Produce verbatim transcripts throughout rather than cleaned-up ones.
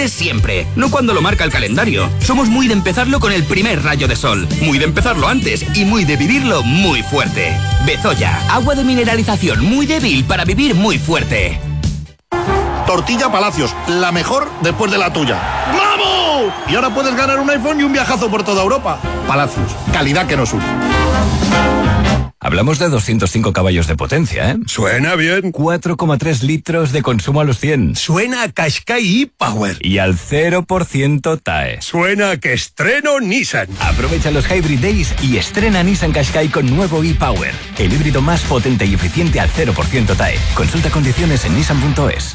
fuerte siempre, no cuando lo marca el calendario. Somos muy de empezarlo con el primer rayo de sol, muy de empezarlo antes y muy de vivirlo muy fuerte. Bezoya, agua de mineralización muy débil para vivir muy fuerte. Tortilla Palacios, la mejor después de la tuya. ¡Vamos! Y ahora puedes ganar un iPhone y un viajazo por toda Europa. Palacios, calidad que nos une. Hablamos de doscientos cinco caballos de potencia, ¿eh? Suena bien. cuatro coma tres litros de consumo a los cien. Suena a Qashqai e-Power. Y al cero por ciento T A E. Suena a que estreno Nissan. Aprovecha los Hybrid Days y estrena Nissan Qashqai con nuevo e-Power. El híbrido más potente y eficiente al cero por ciento T A E. Consulta condiciones en nissan punto es.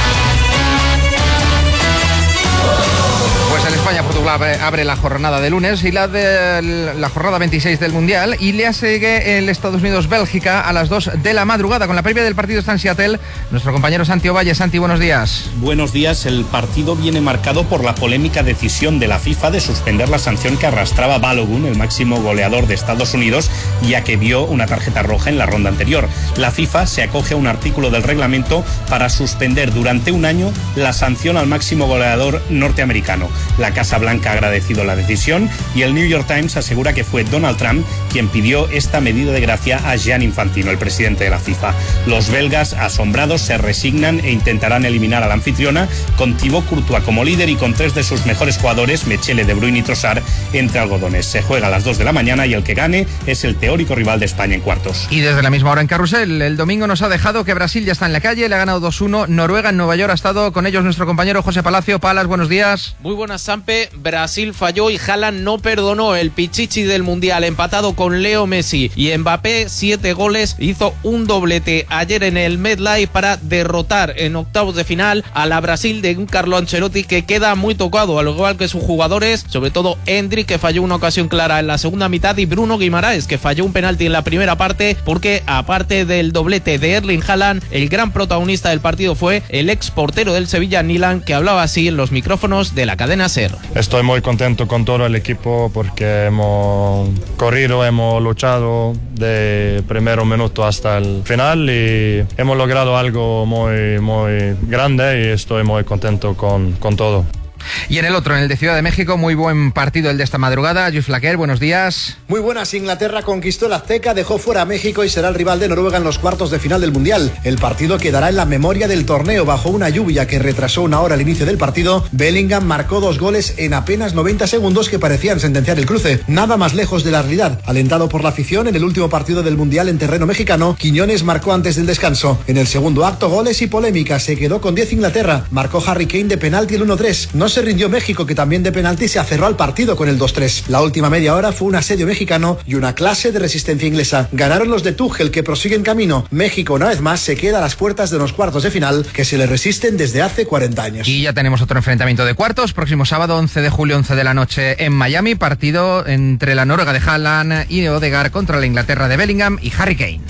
Pues el España-Portugal abre, abre la jornada de lunes y la de la jornada veintiséis del Mundial, y le sigue el Estados Unidos-Bélgica a las dos de la madrugada. Con la previa del partido está en Seattle nuestro compañero Santi Ovalle. Santi, buenos días. Buenos días. El partido viene marcado por la polémica decisión de la FIFA de suspender la sanción que arrastraba a Balogun, el máximo goleador de Estados Unidos, ya que vio una tarjeta roja en la ronda anterior. La FIFA se acoge a un artículo del reglamento para suspender durante un año la sanción al máximo goleador norteamericano. La Casa Blanca ha agradecido la decisión y el New York Times asegura que fue Donald Trump quien pidió esta medida de gracia a Gianni Infantino, el presidente de la FIFA. Los belgas, asombrados, se resignan e intentarán eliminar a la anfitriona con Thibaut Courtois como líder y con tres de sus mejores jugadores, Mechele, De Bruyne y Trossard, entre algodones. Se juega a las dos de la mañana y el que gane es el teórico rival de España en cuartos. Y desde la misma hora en Carrusel, el domingo nos ha dejado que Brasil ya está en la calle, le ha ganado dos uno. Noruega en Nueva York, ha estado con ellos nuestro compañero José Palacio. Palas, buenos días. Muy buenas, Sampe. Brasil falló y Haaland no perdonó. El pichichi del Mundial, empatado con Leo Messi y Mbappé, siete goles, hizo un doblete ayer en el MetLife para derrotar en octavos de final a la Brasil de un Carlo Ancelotti que queda muy tocado, al igual que sus jugadores, sobre todo Endrick, que falló una ocasión clara en la segunda mitad, y Bruno Guimaraes, que falló un penalti en la primera parte, porque aparte del doblete de Erling Haaland, el gran protagonista del partido fue el ex portero del Sevilla, Nilan, que hablaba así en los micrófonos de la cadena SER. Estoy muy contento con todo el equipo porque hemos corrido, hemos luchado de primer minuto hasta el final y hemos logrado algo muy, muy grande y estoy muy contento con, con todo. Y en el otro, en el de Ciudad de México, muy buen partido el de esta madrugada. Luis Flaquer, buenos días. Muy buenas. Inglaterra conquistó el Azteca, dejó fuera a México y será el rival de Noruega en los cuartos de final del Mundial. El partido quedará en la memoria del torneo. Bajo una lluvia que retrasó una hora el inicio del partido, Bellingham marcó dos goles en apenas noventa segundos que parecían sentenciar el cruce. Nada más lejos de la realidad. Alentado por la afición, en el último partido del Mundial en terreno mexicano, Quiñones marcó antes del descanso. En el segundo acto, goles y polémica. Se quedó con diez Inglaterra. Marcó Harry Kane de penalti el uno tres. No se rindió México, que también de penalti se aferró al partido con el dos tres. La última media hora fue un asedio mexicano y una clase de resistencia inglesa. Ganaron los de Tuchel, que prosiguen camino. México, una vez más, se queda a las puertas de los cuartos de final que se le resisten desde hace cuarenta años. Y ya tenemos otro enfrentamiento de cuartos. Próximo sábado, once de julio, once de la noche en Miami. Partido entre la Noruega de Haaland y Odegaard contra la Inglaterra de Bellingham y Harry Kane.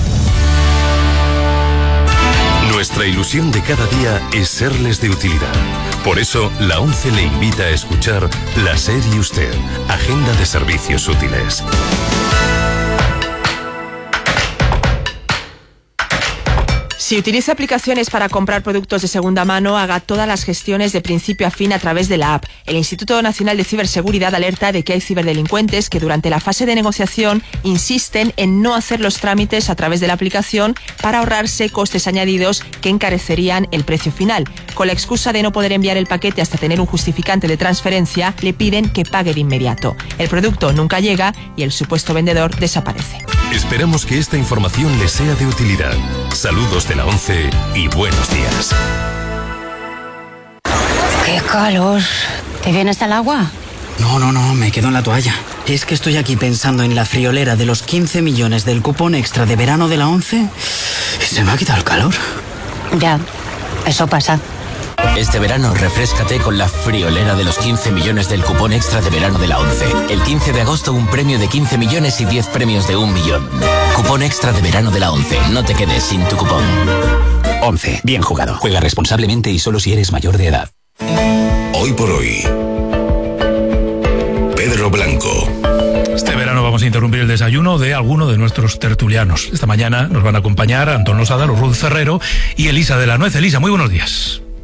Nuestra ilusión de cada día es serles de utilidad. Por eso, la ONCE le invita a escuchar La SER y Usted, Agenda de Servicios Útiles. Si utiliza aplicaciones para comprar productos de segunda mano, haga todas las gestiones de principio a fin a través de la app. El Instituto Nacional de Ciberseguridad alerta de que hay ciberdelincuentes que durante la fase de negociación insisten en no hacer los trámites a través de la aplicación para ahorrarse costes añadidos que encarecerían el precio final. Con la excusa de no poder enviar el paquete hasta tener un justificante de transferencia, le piden que pague de inmediato. El producto nunca llega y el supuesto vendedor desaparece. Esperamos que esta información les sea de utilidad. Saludos de la ONCE y buenos días. ¡Qué calor! ¿Te vienes al agua? No, no, no, me quedo en la toalla. Es que estoy aquí pensando en la friolera de los quince millones del cupón extra de verano de la ONCE y se me ha quitado el calor. Ya, eso pasa. Este verano refréscate con la friolera de los quince millones del cupón extra de verano de la ONCE. El quince de agosto un premio de quince millones y diez premios de un millón. Cupón extra de verano de la ONCE. No te quedes sin tu cupón. ONCE. Bien jugado. Juega responsablemente y solo si eres mayor de edad. Hoy por hoy, Pedro Blanco. Este verano vamos a interrumpir el desayuno de alguno de nuestros tertulianos. Esta mañana nos van a acompañar Antón Losada, Ruth Ferrero y Elisa de la Nuez. Elisa, muy buenos días.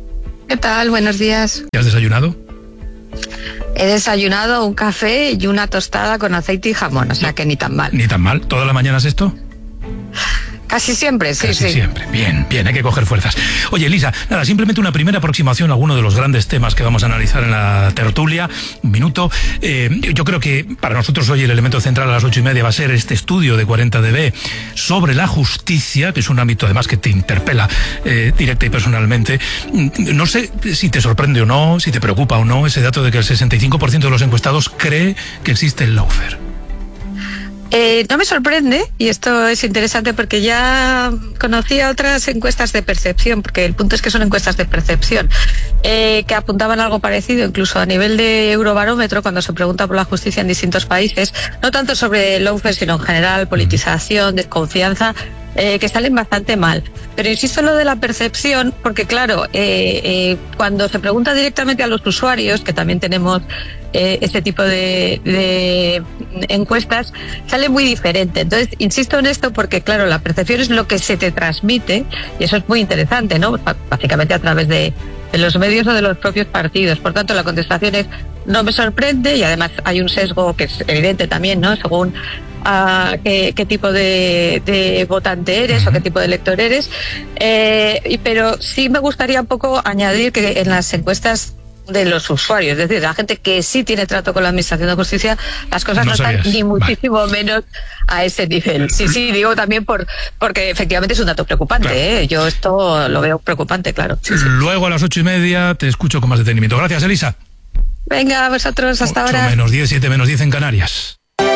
¿Qué tal? Buenos días. ¿Ya has desayunado? He desayunado un café y una tostada con aceite y jamón, o sea que ni tan mal. Ni tan mal. ¿Todas las mañanas esto? Casi siempre, sí, Casi sí. siempre. Bien, bien, hay que coger fuerzas. Oye, Elisa, nada, simplemente una primera aproximación a alguno de los grandes temas que vamos a analizar en la tertulia. Un minuto. Eh, yo creo que para nosotros hoy el elemento central a las ocho y media va a ser este estudio de cuarenta D B sobre la justicia, que es un ámbito además que te interpela eh, directa y personalmente. No sé si te sorprende o no, si te preocupa o no ese dato de que el sesenta y cinco por ciento de los encuestados cree que existe el lawfare. Eh, no me sorprende, y esto es interesante porque ya conocía otras encuestas de percepción, porque el punto es que son encuestas de percepción, eh, que apuntaban algo parecido, incluso a nivel de Eurobarómetro, cuando se pregunta por la justicia en distintos países, no tanto sobre el lawfare, sino en general, politización, desconfianza, eh, que salen bastante mal. Pero insisto en lo de la percepción, porque claro, eh, eh, cuando se pregunta directamente a los usuarios, que también tenemos eh, este tipo de, de encuestas, sale muy diferente. Entonces, insisto en esto porque, claro, la percepción es lo que se te transmite, y eso es muy interesante, ¿no? Básicamente a través de, de los medios o de los propios partidos. Por tanto, la contestación es no me sorprende, y además hay un sesgo que es evidente también, ¿no? Según a qué, qué tipo de, de votante eres o qué tipo de elector eres, eh, y, pero sí me gustaría un poco añadir que en las encuestas de los usuarios, es decir, la gente que sí tiene trato con la administración de justicia, las cosas no, no están ni muchísimo vale. menos a ese nivel. Sí, sí, digo también por porque efectivamente es un dato preocupante, claro. ¿eh? Yo esto lo veo preocupante, claro. Sí, sí. Luego a las ocho y media te escucho con más detenimiento. Gracias, Elisa. Venga, a vosotros, hasta ahora. ocho menos diez, siete menos diez en Canarias.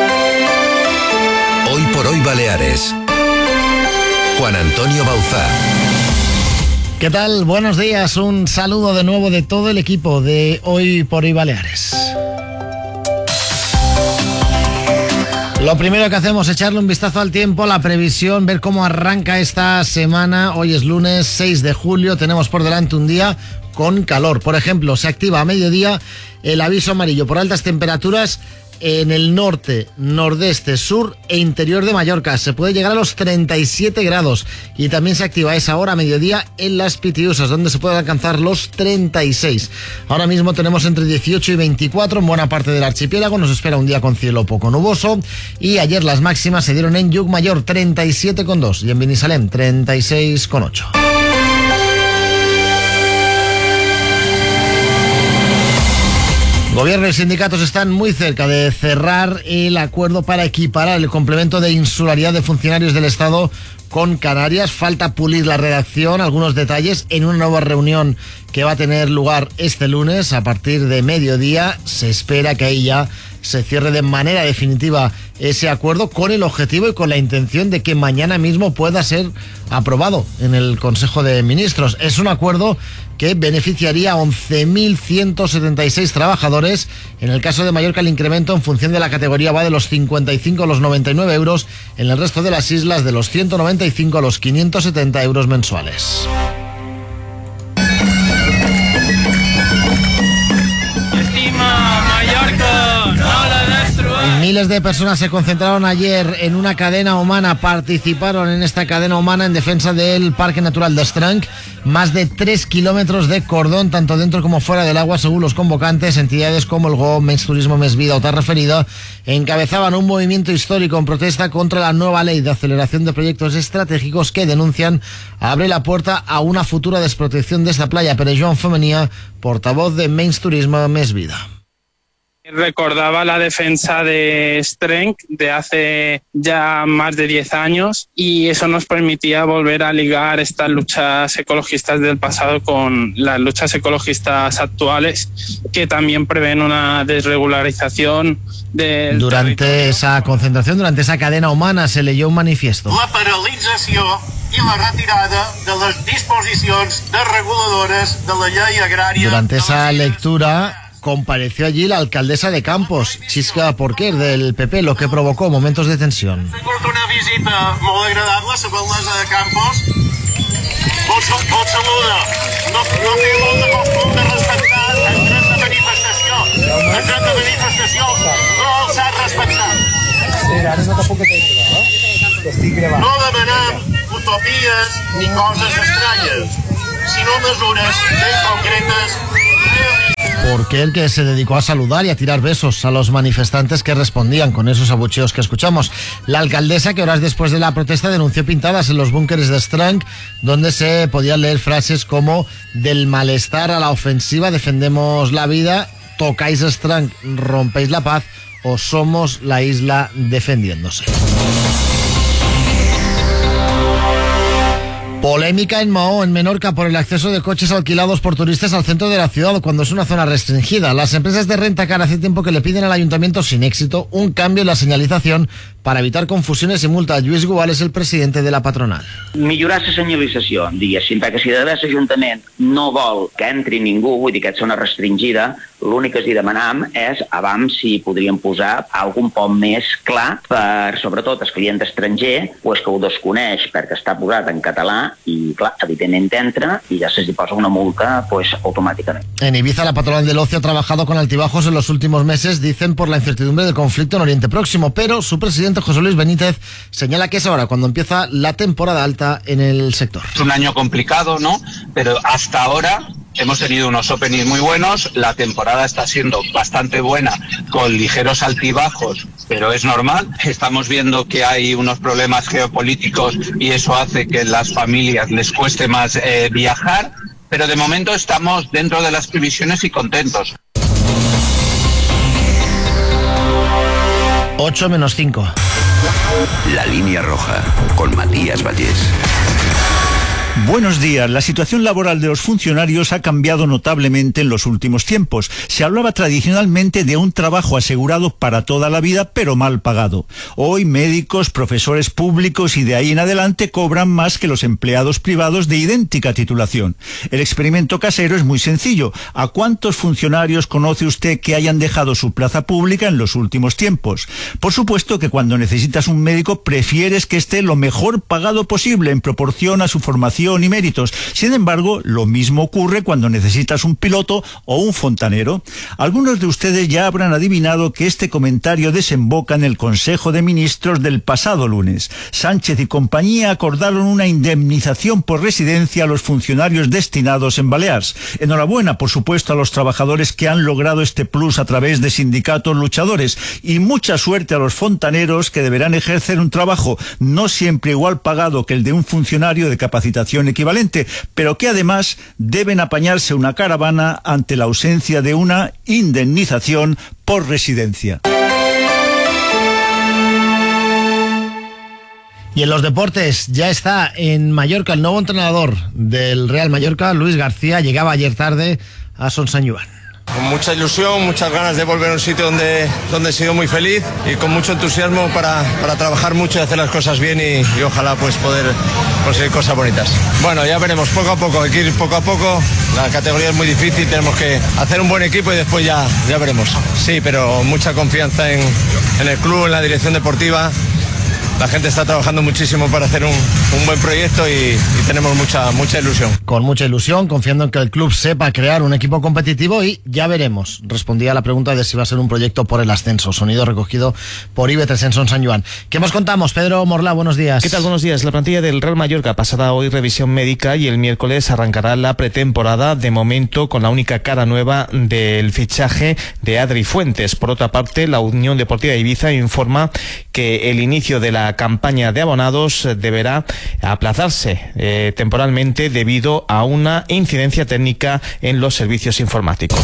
Hoy por hoy Baleares. Juan Antonio Bauzá. ¿Qué tal? Buenos días. Un saludo de nuevo de todo el equipo de Hoy por Hoy Baleares. Lo primero que hacemos es echarle un vistazo al tiempo, la previsión, ver cómo arranca esta semana. Hoy es lunes seis de julio, tenemos por delante un día con calor. Por ejemplo, se activa a mediodía el aviso amarillo por altas temperaturas en el norte, nordeste, sur e interior de Mallorca. Se puede llegar a los treinta y siete grados, y también se activa a esa hora a mediodía en las Pitiusas, donde se pueden alcanzar los treinta y seis. Ahora mismo tenemos entre dieciocho y veinticuatro en buena parte del archipiélago. Nos espera un día con cielo poco nuboso, y ayer las máximas se dieron en Llucmayor treinta y siete coma dos y en Binissalem treinta y seis coma ocho. Gobierno y sindicatos están muy cerca de cerrar el acuerdo para equiparar el complemento de insularidad de funcionarios del Estado con Canarias. Falta pulir la redacción, algunos detalles en una nueva reunión que va a tener lugar este lunes a partir de mediodía. Se espera que ahí ya se cierre de manera definitiva ese acuerdo, con el objetivo y con la intención de que mañana mismo pueda ser aprobado en el Consejo de Ministros. Es un acuerdo que beneficiaría a once mil ciento setenta y seis trabajadores. En el caso de Mallorca, el incremento en función de la categoría va de los cincuenta y cinco a los noventa y nueve euros. En el resto de las islas, de los ciento noventa y cinco a los quinientos setenta euros mensuales. Miles de personas se concentraron ayer en una cadena humana, participaron en esta cadena humana en defensa del Parque Natural de Estrenc. Más de tres kilómetros de cordón, tanto dentro como fuera del agua, según los convocantes. Entidades como el G O, Menys Turismo Més Vida o Terra Ferida encabezaban un movimiento histórico en protesta contra la nueva ley de aceleración de proyectos estratégicos que denuncian abre la puerta a una futura desprotección de esta playa. Pero Joan Femenía, portavoz de Menys Turismo Més Vida. Recordaba la defensa de Estrenc de hace ya más de diez años, y eso nos permitía volver a ligar estas luchas ecologistas del pasado con las luchas ecologistas actuales, que también prevén una desregularización del Durante territorio. Esa concentración, durante esa cadena humana, se leyó un manifiesto. La paralització i la retirada de les disposicions desreguladores de la llei agrària. Durante esa lectura compareció allí la alcaldesa de Campos, Xisca Porquer, del P P, lo que provocó momentos de tensión. He tingut una visita molt agradable a l'alcaldessa de Campos. Molt, molt saluda. No, no té molt de costum de respectar el dret de manifestació. El dret de manifestació no s'ha respectat. No demanem utopies ni coses estranyes, no mesures ben concretes. Porque el que se dedicó a saludar y a tirar besos a los manifestantes que respondían con esos abucheos que escuchamos. La alcaldesa, que horas después de la protesta denunció pintadas en los búnkeres de Strang, donde se podían leer frases como: del malestar a la ofensiva defendemos la vida, tocáis Strang, rompéis la paz, o somos la isla defendiéndose. Polémica en Mahó, en Menorca, por el acceso de coches alquilados por turistas al centro de la ciudad cuando es una zona restringida. Las empresas de rentacar hace tiempo que le piden al ayuntamiento, sin éxito, un cambio en la señalización para evitar confusiones i multa. Lluís Gual és el president de la patronal. Millorar la senyalització, diguéssim, perquè si de debò l'Ajuntament no vol que entri ningú, vull dir que és zona restringida, l'únic que els demanam és abans si podríem posar algun poc més clar per, sobretot, el client estranger, pues que ho desconeix perquè està posat en català i, clar, evidentment entra i ja se'ls posa una multa pues, automáticamente. En Ibiza, la patronal del ocio ha trabajado con altibajos en los últimos meses, dicen, por la incertidumbre del conflicto en Oriente Próximo, pero su presidente José Luis Benítez señala que es ahora cuando empieza la temporada alta en el sector. Es un año complicado, ¿no? Pero hasta ahora hemos tenido unos openings muy buenos, la temporada está siendo bastante buena, con ligeros altibajos, pero es normal. Estamos viendo que hay unos problemas geopolíticos y eso hace que las familias les cueste más eh, viajar, pero de momento estamos dentro de las previsiones y contentos. ocho menos cinco. La línea roja, con Matías Vallés. Buenos días. La situación laboral de los funcionarios ha cambiado notablemente en los últimos tiempos. Se hablaba tradicionalmente de un trabajo asegurado para toda la vida, pero mal pagado. Hoy médicos, profesores públicos y de ahí en adelante cobran más que los empleados privados de idéntica titulación. El experimento casero es muy sencillo. ¿A cuántos funcionarios conoce usted que hayan dejado su plaza pública en los últimos tiempos? Por supuesto que cuando necesitas un médico prefieres que esté lo mejor pagado posible en proporción a su formación y méritos. Sin embargo, lo mismo ocurre cuando necesitas un piloto o un fontanero. Algunos de ustedes ya habrán adivinado que este comentario desemboca en el Consejo de Ministros del pasado lunes. Sánchez y compañía acordaron una indemnización por residencia a los funcionarios destinados en Baleares. Enhorabuena, por supuesto, a los trabajadores que han logrado este plus a través de sindicatos luchadores, y mucha suerte a los fontaneros que deberán ejercer un trabajo no siempre igual pagado que el de un funcionario de capacitación equivalente, pero que además deben apañarse una caravana ante la ausencia de una indemnización por residencia. Y en los deportes ya está en Mallorca el nuevo entrenador del Real Mallorca, Luis García. Llegaba ayer tarde a Son Sant Joan. Con mucha ilusión, muchas ganas de volver a un sitio donde, donde he sido muy feliz y con mucho entusiasmo para, para trabajar mucho y hacer las cosas bien y, y ojalá pues poder conseguir cosas bonitas. Bueno, ya veremos, poco a poco, hay que ir poco a poco, la categoría es muy difícil, tenemos que hacer un buen equipo y después ya, ya veremos. Sí, pero mucha confianza en, en el club, en la dirección deportiva. La gente está trabajando muchísimo para hacer un, un buen proyecto y, y tenemos mucha, mucha ilusión. Con mucha ilusión, confiando en que el club sepa crear un equipo competitivo y ya veremos. Respondía a la pregunta de si va a ser un proyecto por el ascenso. Sonido recogido por I B tres en Son Sant Joan. ¿Qué nos contamos? Pedro Morla, buenos días. ¿Qué tal? Buenos días. La plantilla del Real Mallorca pasará hoy revisión médica y el miércoles arrancará la pretemporada, de momento con la única cara nueva del fichaje de Adri Fuentes. Por otra parte, la Unión Deportiva de Ibiza informa que el inicio de la campaña de abonados deberá aplazarse eh, temporalmente debido a una incidencia técnica en los servicios informáticos.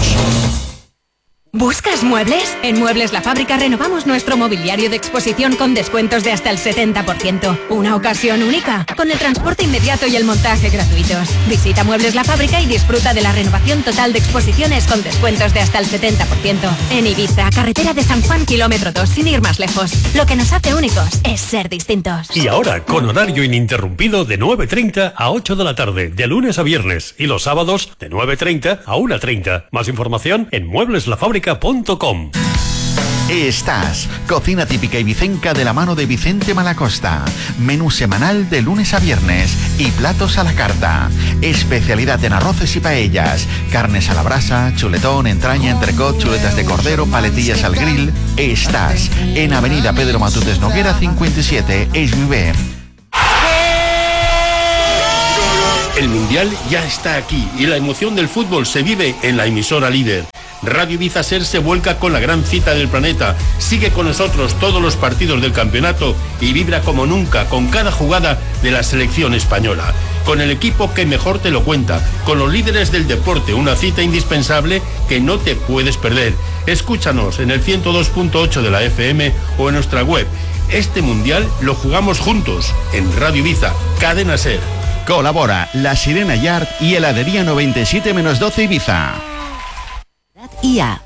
¿Buscas muebles? En Muebles La Fábrica renovamos nuestro mobiliario de exposición con descuentos de hasta el setenta por ciento. Una ocasión única, con el transporte inmediato y el montaje gratuitos. Visita Muebles La Fábrica y disfruta de la renovación total de exposiciones con descuentos de hasta el setenta por ciento. En Ibiza, carretera de San Juan, kilómetro dos, sin ir más lejos. Lo que nos hace únicos es ser distintos. Y ahora, con horario ininterrumpido de nueve treinta a ocho de la tarde, de lunes a viernes, y los sábados de nueve treinta a una treinta. Más información en muebles la fábrica punto com. Estás, cocina típica ibicenca de la mano de Vicente Malacosta. Menú semanal de lunes a viernes y platos a la carta. Especialidad en arroces y paellas. Carnes a la brasa, chuletón, entraña, entrecot, chuletas de cordero, paletillas al grill. Estás en Avenida Pedro Matutes Noguera cincuenta y siete, Esviver. El Mundial ya está aquí y la emoción del fútbol se vive en la emisora líder. Radio Ibiza Ser se vuelca con la gran cita del planeta. Sigue con nosotros todos los partidos del campeonato y vibra como nunca con cada jugada de la selección española. Con el equipo que mejor te lo cuenta, con los líderes del deporte, una cita indispensable que no te puedes perder. Escúchanos en el ciento dos punto ocho de la F M o en nuestra web. Este Mundial lo jugamos juntos en Radio Ibiza, Cadena Ser. Colabora La Sirena Yard y Heladería noventa y siete menos doce Ibiza. I A.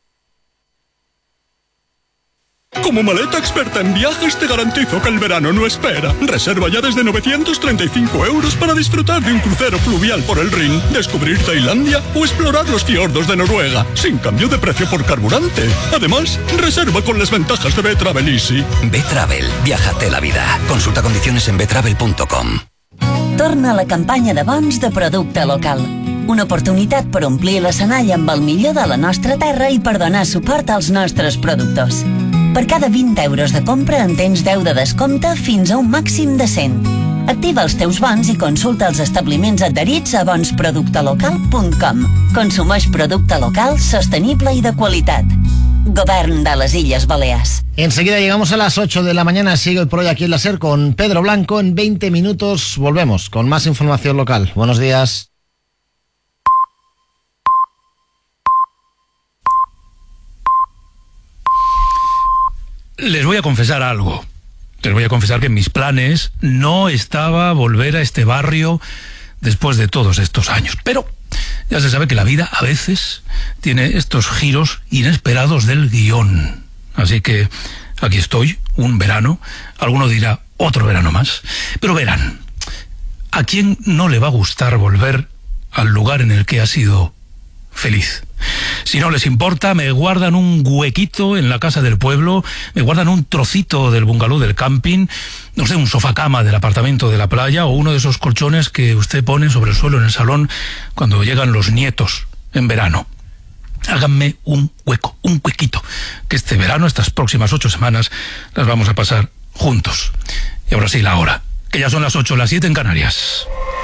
Como maleta experta en viajes te garantizo que el verano no espera. Reserva ya desde novecientos treinta y cinco euros para disfrutar de un crucero fluvial por el Rin, descubrir Tailandia o explorar los fiordos de Noruega, sin cambio de precio por carburante. Además, reserva con las ventajas de B-Travel Easy. B-Travel, viájate la vida. Consulta condiciones en b travel punto com. Torna la campanya de bons de producte local. Una oportunitat per omplir l'escenari amb el millor de la nostra terra i per donar suport als nostres productors. Per cada vint euros de compra en tens deu de descompte fins a un màxim de cent. Activa els teus bons i consulta els establiments adherits a bons producte local punt com. Consumeix producte local, sostenible i de qualitat. Govern de les Illes Balears. Enseguida llegamos a las ocho de la mañana. Sigue hoy por hoy aquí en la SER con Pedro Blanco. En veinte minutos volvemos con más información local. Buenos días. Les voy a confesar algo. Les voy a confesar que en mis planes no estaba volver a este barrio después de todos estos años. Pero ya se sabe que la vida a veces tiene estos giros inesperados del guión. Así que aquí estoy, un verano. Alguno dirá otro verano más. Pero verán, ¿a quién no le va a gustar volver al lugar en el que ha sido feliz? Si no les importa, me guardan un huequito en la casa del pueblo, me guardan un trocito del bungalow del camping, no sé, un sofá cama del apartamento de la playa o uno de esos colchones que usted pone sobre el suelo en el salón cuando llegan los nietos en verano. Háganme un hueco, un huequito, que este verano, estas próximas ocho semanas, las vamos a pasar juntos. Y ahora sí, la hora, que ya son las ocho, las siete en Canarias.